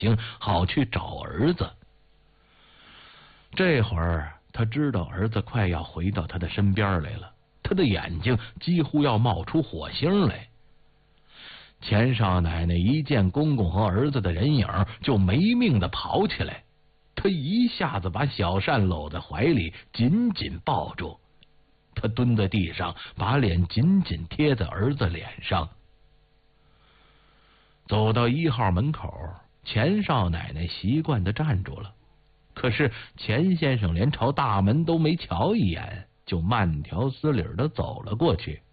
好去找儿子。这会儿他知道儿子快要回到他的身边来了，他的眼睛几乎要冒出火星来。钱少奶奶一见公公和儿子的人影，就没命的跑起来，他一下子把小善搂在怀里，紧紧抱住。他蹲在地上，把脸紧紧贴在儿子脸上。走到1号门口，钱少奶奶习惯的站住了，可是钱先生连朝大门都没瞧一眼，就慢条斯理的走了过去。